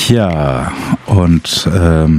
Ja, und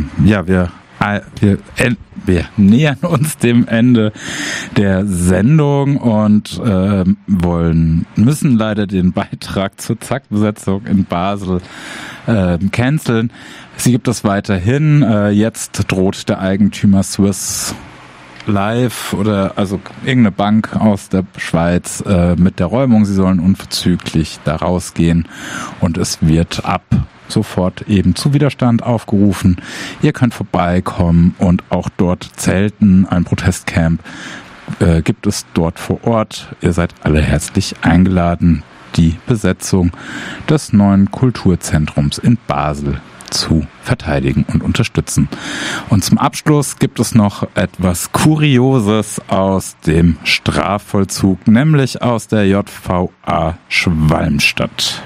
wir nähern uns dem Ende der Sendung und müssen leider den Beitrag zur Zack-Besetzung in Basel canceln. Sie gibt es weiterhin. Jetzt droht der Eigentümer Swiss Life oder also irgendeine Bank aus der Schweiz mit der Räumung. Sie sollen unverzüglich da rausgehen und es wird ab sofort eben zu Widerstand aufgerufen. Ihr könnt vorbeikommen und auch dort zelten. Ein Protestcamp gibt es dort vor Ort. Ihr seid alle herzlich eingeladen, die Besetzung des neuen Kulturzentrums in Basel zu verteidigen und unterstützen. Und zum Abschluss gibt es noch etwas Kurioses aus dem Strafvollzug, nämlich aus der JVA Schwalmstadt.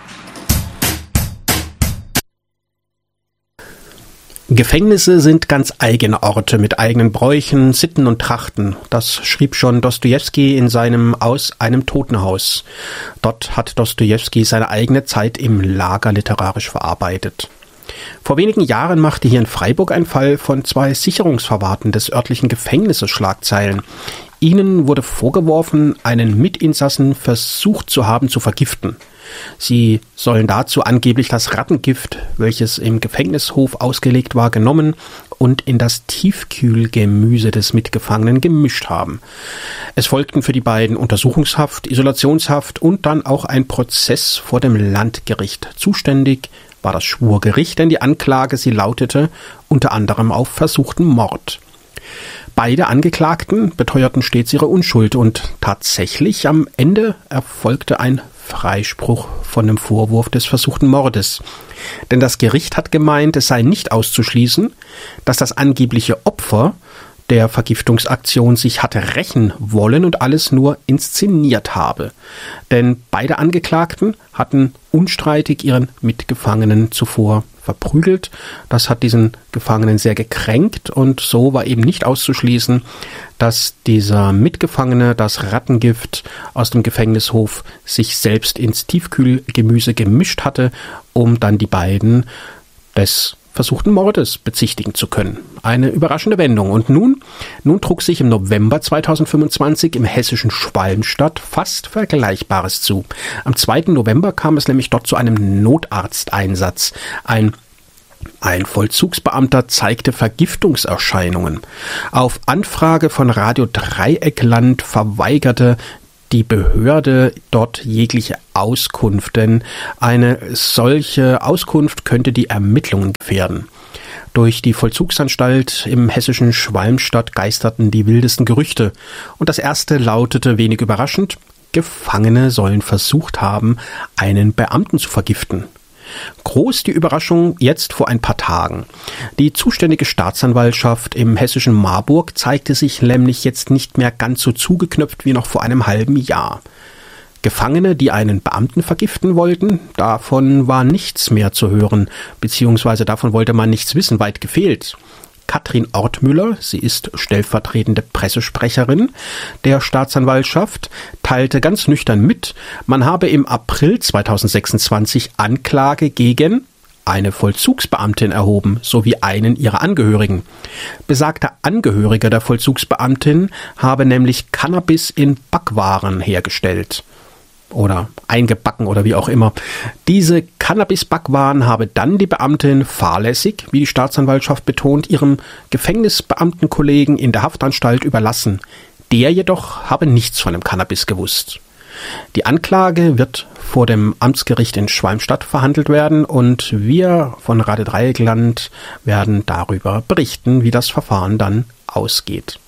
Gefängnisse sind ganz eigene Orte mit eigenen Bräuchen, Sitten und Trachten. Das schrieb schon Dostojewski in seinem Aus einem Totenhaus. Dort hat Dostojewski seine eigene Zeit im Lager literarisch verarbeitet. Vor wenigen Jahren machte hier in Freiburg ein Fall von 2 Sicherungsverwahrten des örtlichen Gefängnisses Schlagzeilen. Ihnen wurde vorgeworfen, einen Mitinsassen versucht zu haben zu vergiften. Sie sollen dazu angeblich das Rattengift, welches im Gefängnishof ausgelegt war, genommen und in das Tiefkühlgemüse des Mitgefangenen gemischt haben. Es folgten für die beiden Untersuchungshaft, Isolationshaft und dann auch ein Prozess vor dem Landgericht. Zuständig war das Schwurgericht, denn die Anklage, sie lautete unter anderem auf versuchten Mord. Beide Angeklagten beteuerten stets ihre Unschuld und tatsächlich am Ende erfolgte ein Freispruch von dem Vorwurf des versuchten Mordes. Denn das Gericht hat gemeint, es sei nicht auszuschließen, dass das angebliche Opfer der Vergiftungsaktion sich hatte rächen wollen und alles nur inszeniert habe. Denn beide Angeklagten hatten unstreitig ihren Mitgefangenen zuvor verprügelt. Das hat diesen Gefangenen sehr gekränkt und so war eben nicht auszuschließen, dass dieser Mitgefangene das Rattengift aus dem Gefängnishof sich selbst ins Tiefkühlgemüse gemischt hatte, um dann die beiden des versuchten Mordes bezichtigen zu können. Eine überraschende Wendung. Und nun trug sich im November 2025 im hessischen Schwalmstadt fast Vergleichbares zu. Am 2. November kam es nämlich dort zu einem Notarzteinsatz. Ein Vollzugsbeamter zeigte Vergiftungserscheinungen. Auf Anfrage von Radio Dreieckland verweigerte die Behörde dort jegliche Auskunft, denn eine solche Auskunft könnte die Ermittlungen gefährden. Durch die Vollzugsanstalt im hessischen Schwalmstadt geisterten die wildesten Gerüchte. Und das erste lautete wenig überraschend: Gefangene sollen versucht haben, einen Beamten zu vergiften. Groß die Überraschung jetzt vor ein paar Tagen. Die zuständige Staatsanwaltschaft im hessischen Marburg zeigte sich nämlich jetzt nicht mehr ganz so zugeknöpft wie noch vor einem halben Jahr. Gefangene, die einen Beamten vergiften wollten, davon war nichts mehr zu hören, beziehungsweise davon wollte man nichts wissen, weit gefehlt. Katrin Ortmüller, sie ist stellvertretende Pressesprecherin der Staatsanwaltschaft, teilte ganz nüchtern mit, man habe im April 2026 Anklage gegen eine Vollzugsbeamtin erhoben, sowie einen ihrer Angehörigen. Besagter Angehöriger der Vollzugsbeamtin habe nämlich Cannabis in Backwaren hergestellt. Oder eingebacken oder wie auch immer. Diese Cannabis-Backwaren habe dann die Beamtin fahrlässig, wie die Staatsanwaltschaft betont, ihrem Gefängnisbeamtenkollegen in der Haftanstalt überlassen. Der jedoch habe nichts von dem Cannabis gewusst. Die Anklage wird vor dem Amtsgericht in Schwalmstadt verhandelt werden und wir von Radio Dreieckland werden darüber berichten, wie das Verfahren dann ausgeht.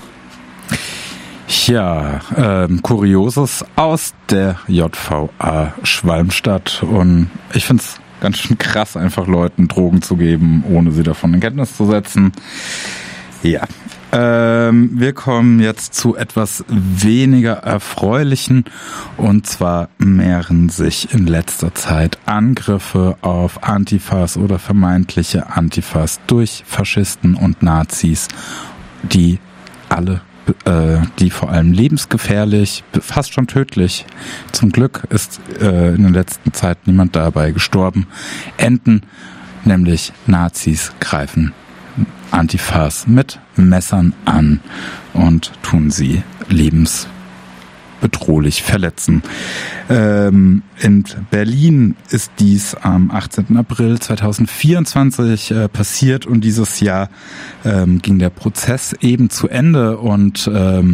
Ja, Kurioses aus der JVA Schwalmstadt und ich finde es ganz schön krass, einfach Leuten Drogen zu geben, ohne sie davon in Kenntnis zu setzen. Ja, wir kommen jetzt zu etwas weniger Erfreulichen und zwar mehren sich in letzter Zeit Angriffe auf Antifas oder vermeintliche Antifas durch Faschisten und Nazis, die alle die vor allem lebensgefährlich, fast schon tödlich, zum Glück ist in der letzten Zeit niemand dabei gestorben, enden, nämlich Nazis greifen Antifas mit Messern an und tun sie lebensbedrohlich verletzen. In Berlin ist dies am 18. April 2024 passiert und dieses Jahr ging der Prozess eben zu Ende und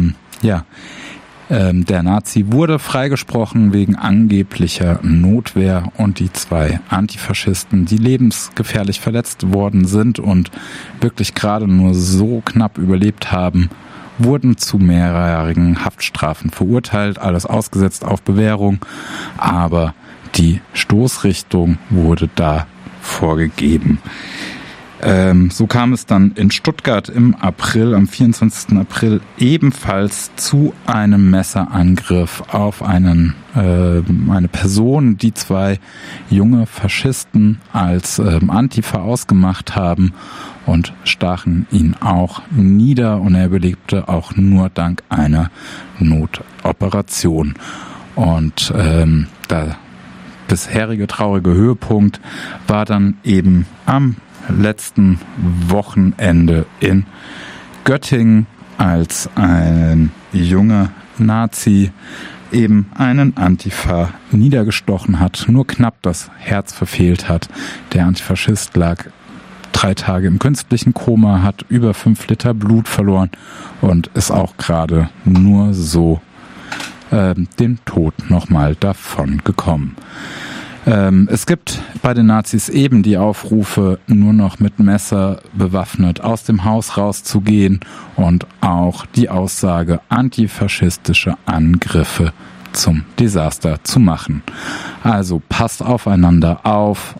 der Nazi wurde freigesprochen wegen angeblicher Notwehr und die 2 Antifaschisten, die lebensgefährlich verletzt worden sind und wirklich gerade nur so knapp überlebt haben, wurden zu mehrjährigen Haftstrafen verurteilt, alles ausgesetzt auf Bewährung, aber die Stoßrichtung wurde da vorgegeben. So kam es dann in Stuttgart im April, am 24. April, ebenfalls zu einem Messerangriff auf eine Person, die 2 junge Faschisten als Antifa ausgemacht haben und stachen ihn auch nieder und er überlebte auch nur dank einer Notoperation. Und der bisherige traurige Höhepunkt war dann eben am letzten Wochenende in Göttingen, als ein junger Nazi eben einen Antifa niedergestochen hat, nur knapp das Herz verfehlt hat. Der Antifaschist lag 3 Tage im künstlichen Koma, hat über 5 Liter Blut verloren und ist auch gerade nur so den Tod nochmal davon gekommen. Es gibt bei den Nazis eben die Aufrufe, nur noch mit Messer bewaffnet aus dem Haus rauszugehen und auch die Aussage, antifaschistische Angriffe zum Desaster zu machen. Also passt aufeinander auf,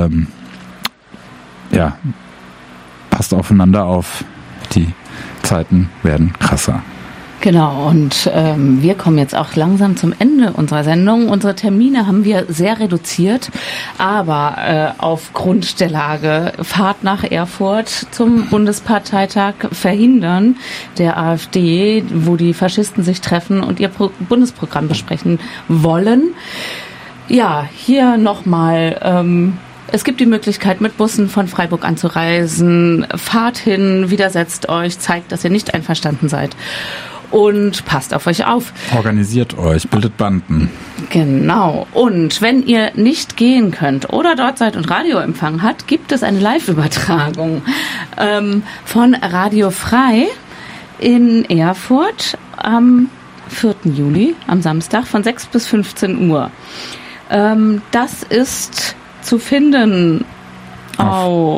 passt aufeinander auf, die Zeiten werden krasser. Genau, und wir kommen jetzt auch langsam zum Ende unserer Sendung. Unsere Termine haben wir sehr reduziert, aber aufgrund der Lage, Fahrt nach Erfurt zum Bundesparteitag verhindern der AfD, wo die Faschisten sich treffen und ihr Bundesprogramm besprechen wollen. Ja, hier nochmal... Es gibt die Möglichkeit, mit Bussen von Freiburg anzureisen. Fahrt hin, widersetzt euch, zeigt, dass ihr nicht einverstanden seid. Und passt auf euch auf. Organisiert euch, bildet Banden. Genau. Und wenn ihr nicht gehen könnt oder dort seid und Radioempfang hat, gibt es eine Live-Übertragung von Radio Frei in Erfurt am 4. Juli, am Samstag, von 6 bis 15 Uhr. Das ist zu finden auf